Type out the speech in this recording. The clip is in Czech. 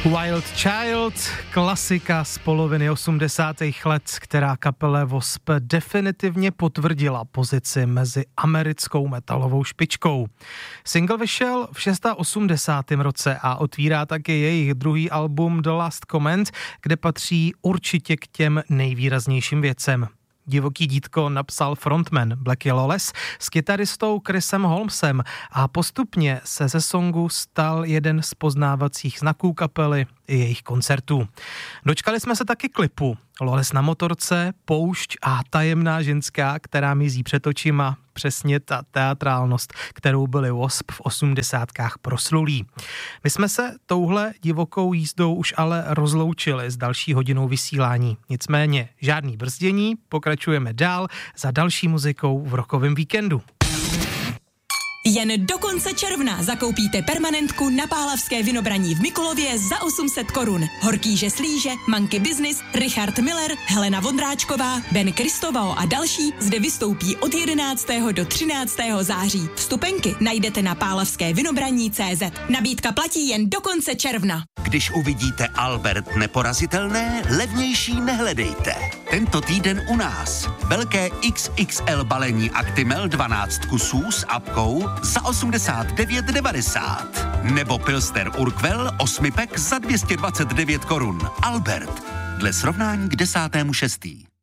Wild Child, klasika z poloviny 80. let, která kapele Wasp definitivně potvrdila pozici mezi americkou metalovou špičkou. Single vyšel v 86. roce a otvírá taky jejich druhý album The Last Comment, kde patří určitě k těm nejvýraznějším věcem. Divoký dítko napsal frontman Blackie Lawless s kytaristou Chrisem Holmesem a postupně se ze songu stal jeden z poznávacích znaků kapely i jejich koncertů. Dočkali jsme se taky klipu. Lawless na motorce, poušť a tajemná ženská, která mizí před očima, přesně ta teatrálnost, kterou byli Wasp v 80kách proslulí. My jsme se touhle divokou jízdou už ale rozloučili s další hodinou vysílání. Nicméně žádný brzdění, pokračujeme dál za další muzikou v rokovém víkendu. Jen do konce června zakoupíte permanentku na Pálavské Vinobraní v Mikulově za 800 korun. Horkýže Slíže, Monkey Business, Richard Miller, Helena Vondráčková, Ben Kristovao a další zde vystoupí od 11. do 13. září. Vstupenky najdete na pálavskévinobraní.cz. Nabídka platí jen do konce června. Když uvidíte Albert neporazitelné, levnější nehledejte. Tento týden u nás. Velké XXL balení Actimel 12 kusů s apkou za 89,90. Nebo Pilsner Urquell 8 pack za 229 korun. Albert. Dle srovnání k 10.6.